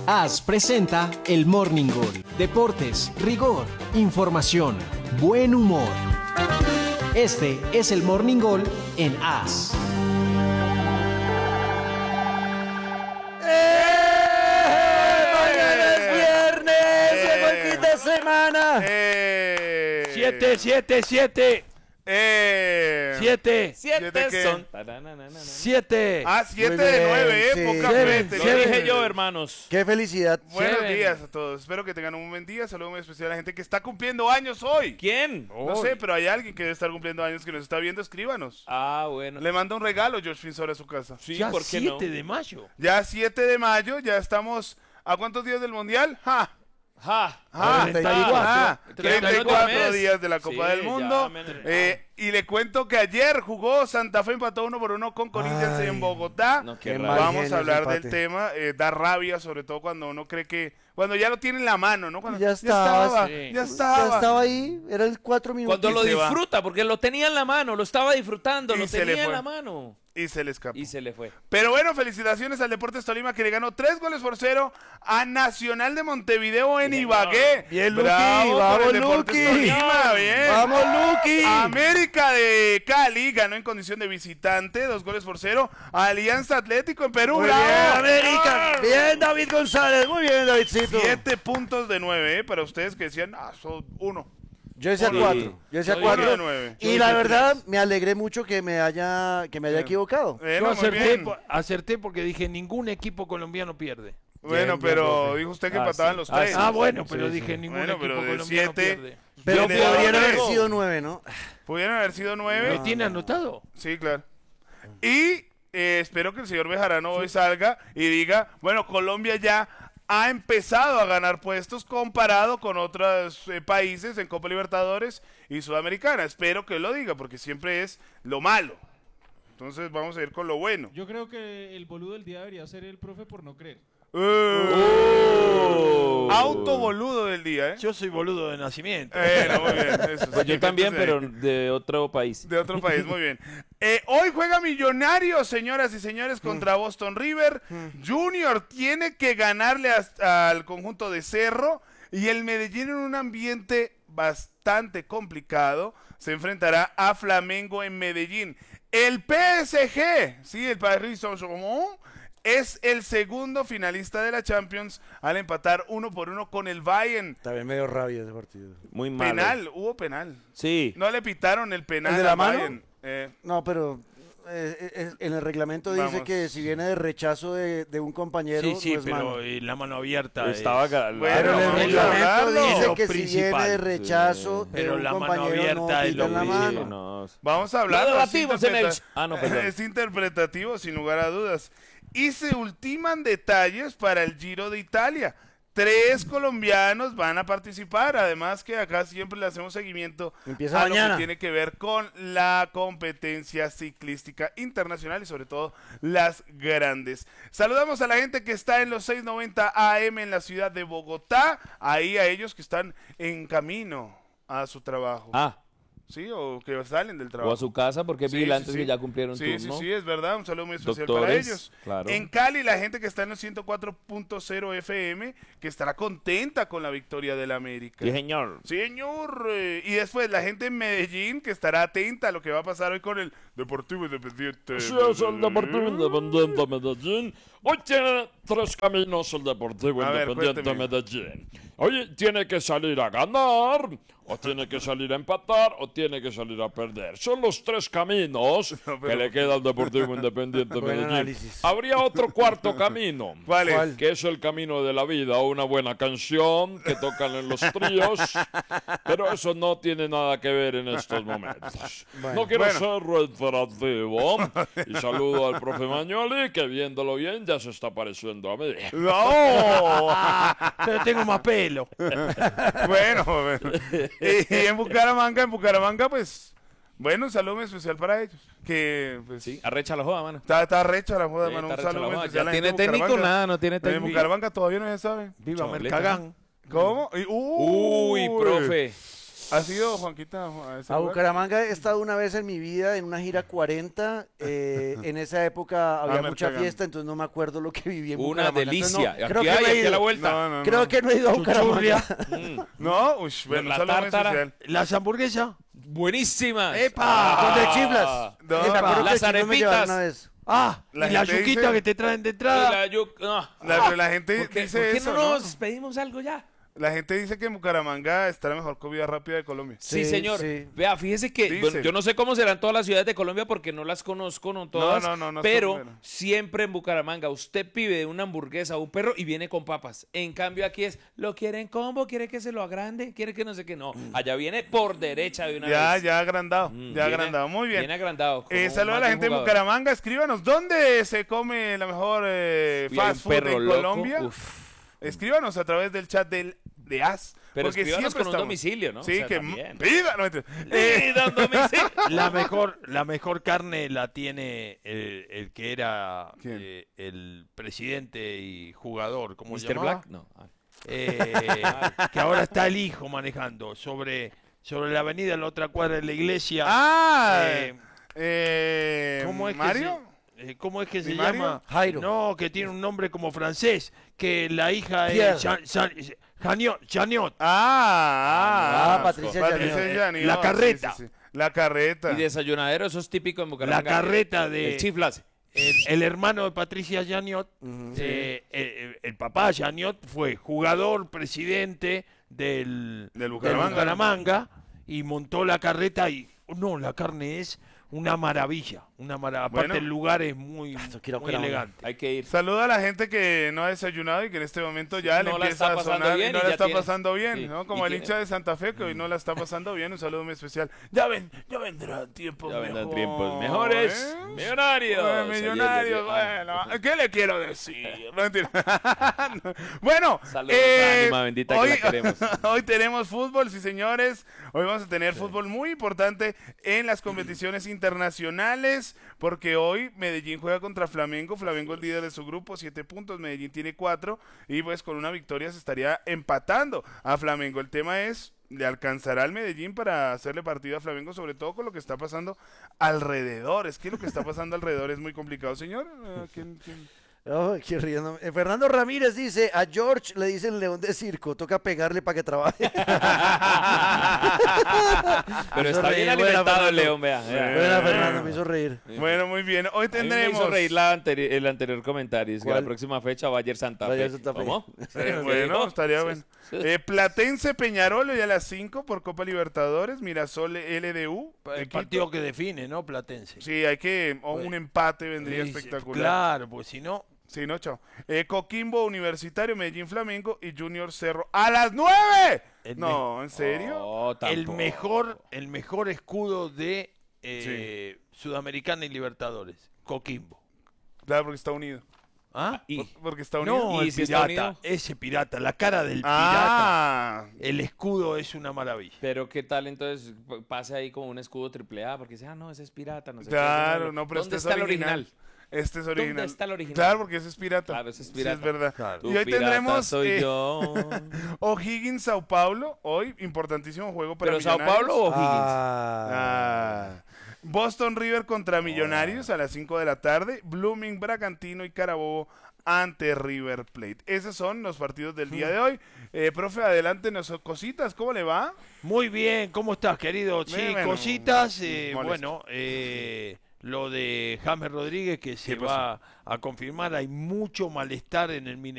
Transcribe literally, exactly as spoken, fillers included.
AS presenta el Morning Goal. Deportes, rigor, información, buen humor. Este es el Morning Goal en AS. Semana. Eh. Siete, siete, siete. Eh. Siete. ¿Siete qué? son. Siete. Ah, siete Muy de bien, nueve, ¿eh? sí. Poca Siete, fe. Lo siete. dije yo, hermanos. Qué felicidad. Buenos Seven. días a todos. Espero que tengan un buen día. Saludos muy especial a la gente que está cumpliendo años hoy. ¿Quién? No sé, pero hay alguien que debe estar cumpliendo años que nos está viendo. Escríbanos. Ah, bueno. Le manda un regalo George Finsor a su casa. Sí, Ya ¿por qué no? siete de mayo. Ya siete de mayo, ya estamos. ¿A cuántos días del Mundial? ¡Ja! Ja. Ah, treinta y cuatro. ah, treinta y cuatro mes. días de la Copa Sí, del Mundo. ya, men. Eh, y le cuento que ayer jugó Santa Fe, empató uno por uno con Corinthians Ay, en Bogotá. No, qué Qué raro. mal Vamos genio a hablar ese del empate. tema. Eh, da rabia, sobre todo cuando uno cree que. Cuando ya lo tiene en la mano, ¿no? Cuando Ya estaba, estaba, sí. ya estaba. Ya estaba ahí, eran cuatro minutos. Cuando lo se va. disfruta, porque lo tenía en la mano, lo estaba disfrutando, Y lo se le tenía en fue. la mano. Y se le escapó. Y se le fue. Pero bueno, felicitaciones al Deportes Tolima que le ganó tres goles por cero a Nacional de Montevideo en Bien, Ibagué. Bien, Luqui, Bravo por vamos, el Deportes Luqui. Tolima, bien. ¡Vamos, Luqui! América de Cali ganó en condición de visitante, dos goles por cero. Alianza Atlético en Perú. Muy ¡Bravo! bien, América. ¡Ah! Bien, David González. Muy bien, Davidcito. Siete puntos de nueve, ¿eh? Para ustedes que decían, ah, son uno. Yo decía Sí. cuatro. Yo decía Soy cuatro. uno de nueve. Y Yo la dije verdad, tres. me alegré mucho que me haya, que me haya Bien. equivocado. Bueno, Yo muy acerté, bien. po- acerté porque dije ningún equipo colombiano pierde. Bueno, Bien, pero bien, profe. dijo usted que Ah, empataban sí. los Ah, tres. sí. Ah, bueno, pero Sí, dije sí. ningún Bueno, equipo pero de colombiano siete. pierde. Pero Viene podrían de haber nuevo. sido nueve, ¿no? Pudieron haber sido nueve. ¿Lo tiene anotado? Sí, claro. Y eh, espero que el señor Bejarano hoy salga y diga, bueno, Colombia ya ha empezado a ganar puestos comparado con otros eh, países en Copa Libertadores y Sudamericana. Espero que lo diga, porque siempre es lo malo. Entonces vamos a ir con lo bueno. Yo creo que el boludo del día debería ser el profe por no creer. Uh, Autoboludo del día, ¿eh? Yo soy boludo de nacimiento. Eh, no, muy bien. Eso, Pues sí, yo también, entonces, pero de otro país. de otro país, muy bien. Eh, hoy juega Millonarios, señoras y señores, contra Boston River. Junior tiene que ganarle a- al conjunto de Cerro y el Medellín en un ambiente bastante complicado se enfrentará a Flamengo en Medellín. El P S G, sí, el Paris Saint-Germain, es el segundo finalista de la Champions al empatar uno por uno con el Bayern. También medio rabia ese partido. Muy malo. Penal, hubo penal. Sí. No le pitaron el penal ¿El de la al mano? Bayern. Eh, No, pero eh, eh, en el reglamento dice Vamos. que si viene de rechazo de, de un compañero, Sí, sí, no es pero mano. eh, la mano abierta. Estaba es- ga- Bueno, Pero en el vamos a reglamento hablarlo. dice Lo que si principal. viene de rechazo de Pero un la mano compañero abierta no es pitan lo la Sí, mano. no. Vamos a hablar. Lo debatimos en el- Ah, no, perdón. Es interpretativo, sin lugar a dudas. Y se ultiman detalles para el Giro de Italia. Tres colombianos van a participar, además que acá siempre le hacemos seguimiento Empieza a lo mañana. que tiene que ver con la competencia ciclística internacional y sobre todo las grandes. Saludamos a la gente que está en los seiscientos noventa A M en la ciudad de Bogotá, ahí a ellos que están en camino a su trabajo. Ah, Sí, o que salen del trabajo. o a su casa, porque Sí, vigilantes sí, sí. que ya cumplieron sí, turno. Sí, sí, es verdad. Un saludo muy especial para Doctores, ellos. claro. En Cali, la gente que está en el ciento cuatro punto cero F M, que estará contenta con la victoria del América. Sí, señor. Sí, señor. Eh, Y después la gente en Medellín, que estará atenta a lo que va a pasar hoy con el Deportivo Independiente. Sí, es el Deportivo Independiente Medellín. Hoy tiene tres caminos el Deportivo A ver, Independiente cuénteme. Medellín. Hoy tiene que salir a ganar, o tiene que salir a empatar, o tiene que salir a perder. Son los tres caminos No, pero- que le queda al Deportivo Independiente Buen Medellín. análisis. Habría otro cuarto camino. ¿Cuál es? ¿Cuál? Que es el camino de la vida, una buena canción que tocan en los tríos, pero eso no tiene nada que ver en estos momentos. Bueno. no quiero Bueno. ser reiterativo y saludo al profe Magnoli, que viéndolo bien ya se está pareciendo a mí. ¡No! Pero tengo más pelo. Bueno, bueno. Y, y en Bucaramanga, en Bucaramanga, pues, bueno, un saludo muy especial para ellos. Que, pues, Sí, arrecha la joda, mano. está, está recha la joda, Sí, mano. Un está recha saludo la muy joda. especial a Ya la tiene gente de técnico, Bucaramanga. nada, no tiene En técnico. Bucaramanga todavía no se sabe. Viva Choleta. Mercagán. ¿Cómo? Y- Uy, profe. ¿Has ido, Juanquita, a ese A lugar? Bucaramanga he estado una vez en mi vida en una gira cuarenta. eh, en esa época había Ah, mucha Mercagán. fiesta, entonces no me acuerdo lo que viví en Una Bucaramanga. Entonces, delicia. no, Aquí creo, que hay, no he aquí a la ido, vuelta. No, no, creo no. que no he ido a Bucaramanga. Mm. No, uy, bueno, La solo muy tártara. especial. ¿Las hamburguesas? Buenísimas. ¡Epa! Donde chiflas. No, Eh, me acuerdo que las el chiflo me llevaron arepitas. una vez. Ah, La y la gente yuquita dice- que te traen de Y entrada. la yu- no. La, la gente ¿Por qué, dice por qué eso, no ¿no? nos pedimos algo ya? La gente dice que en Bucaramanga está la mejor comida rápida de Colombia. Sí, Sí, señor. sí. Vea, fíjese que Dicen. bueno, yo no sé cómo serán todas las ciudades de Colombia porque no las conozco, no todas. no, no, no pero estoy primero. siempre en Bucaramanga usted pide una hamburguesa o un perro y viene con papas. En cambio aquí es, ¿lo quiere en combo? ¿Quiere que se lo agrande? ¿Quiere que no sé qué? No, allá viene por derecha de una Ya, vez. ya agrandado, Mm, ya viene- agrandado. Muy bien. Viene agrandado. como Eh, un saludos a la más gente de jugador. Bucaramanga. Escríbanos, ¿dónde se come la mejor eh, Y hay fast un food perro en loco, Colombia? uf. Escríbanos a través del chat del, de As. Pero porque escríbanos siempre con un estamos. domicilio, ¿no? Sí, O sea, que también. vida. No, mentira. Eh, Pida un domicilio. La mejor, la mejor carne la tiene el, el que era ¿Quién? eh, el presidente y jugador, ¿cómo se mister llamaba? Black, no. Ah. Eh, que ahora está el hijo manejando sobre, sobre la avenida, en la otra cuadra de la iglesia. ah, Eh, eh, ¿Cómo es ¿Mario? que se, eh, ¿cómo es que se ¿Di Mario? llama? Jairo. No, que tiene un nombre como francés, que la hija Pierre. es Jean- Jean- Janiot, Janiot. Ah, Ah, Patricia Patricia Yaniot. Yaniot, La sí, carreta. sí, sí. La carreta. Y desayunadero, eso es típico en Bucaramanga. La carreta de- El chiflas. El, el hermano de Patricia Janiot, Ujú. eh, el, el papá Janiot fue jugador, presidente del, Del Bucaramanga. Bucaramanga, y montó la carreta y no, la carne es una maravilla, una maravilla. Aparte Bueno. el lugar es muy, Esto quiero muy Bucaramanga. elegante. Hay que ir. Saluda a la gente que no ha desayunado y que en este momento ya le No la empieza está a pasando sonar bien y no y la ya está tiene- pasando bien, sí, ¿no? y Como el tiene- hincha de Santa Fe que hoy no la está pasando bien. Un saludo muy especial. Ya ven, ya vendrán tiempos Ya vendrán mejores, tiempos mejores. ¿eh? Millonarios. Bueno, millonarios, Ayer bueno, decía- ¿qué le quiero decir? No, mentira. bueno, Saludos, eh, Ánima, bendita que hoy, la queremos. hoy tenemos fútbol, sí señores. Hoy vamos a tener fútbol muy importante en las competiciones internacionales, porque hoy Medellín juega contra Flamengo. Flamengo es líder de su grupo, siete puntos, Medellín tiene cuatro, y pues con una victoria se estaría empatando a Flamengo. El tema es, ¿le alcanzará al Medellín para hacerle partido a Flamengo, sobre todo con lo que está pasando alrededor? Es que lo que está pasando alrededor es muy complicado, señor. Eh, ¿quién- quién? Ay, qué riendo. Eh, Fernando Ramírez dice, a George le dicen león de circo, toca pegarle para que trabaje. Pero Me hizo está bien reír, buena, alimentado el Fernando. león, vea. vea. Buena, Fernando, me hizo reír. Bueno, muy bien. Hoy A mí me tendremos... hizo reír la anteri- el anterior comentario. Es que ¿Cuál? la próxima fecha Bayer Santa Fe. Bayer Santa Fe. ¿Cómo? Eh, bueno, estaría bueno. Eh, Platense Peñarol hoy a las cinco por Copa Libertadores. Mirasol L D U. El Quito. partido que define, ¿no? Platense. Sí, hay que. O un empate vendría Sí, sí, espectacular. Claro, pues si no, Sí, no, chao. Eh, Coquimbo Universitario, Medellín Flamengo y Junior Cerro a las nueve. El No, ¿en serio? No, el tampoco. mejor, el mejor escudo de eh, Sudamericana y Libertadores, Coquimbo. Claro, porque está unido. ¿Ah? Y- Por- Porque está unido. No, ¿Y el si está pirata, unido? ese pirata, la cara del pirata, Ah, el escudo es una maravilla. Pero qué tal entonces p- pase ahí como un escudo triple A porque dice, ah, no, ese es pirata, no sé qué, claro, ese no, pero ¿Dónde este está es el original. original? Este es original. ¿Dónde está el original? Claro, porque ese es pirata. Claro, ese es Sí, pirata. es verdad. Claro. Tu Y hoy pirata tendremos soy eh, yo. O'Higgins Sao Paulo. Hoy, importantísimo juego para ¿Pero Sao Millonarios. Paulo o Higgins? Ah. Ah. Boston River contra Millonarios a las cinco de la tarde. Blooming, Bragantino y Carabobo ante River Plate. Esos son los partidos del día de hoy. Eh, profe, adelántenos cositas. ¿Cómo le va? Muy bien, ¿cómo estás, querido? Sí, Bueno, cositas. eh, molesto. bueno, eh, lo de James Rodríguez que se ¿Qué pasó? va a confirmar. Hay mucho malestar en el